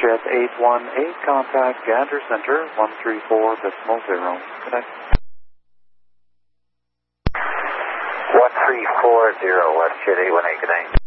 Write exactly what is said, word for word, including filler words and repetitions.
WestJet eight one eight, contact Gander Center, one three four decimal zero. Good night. one three four zero, WestJet eight one eight, good night.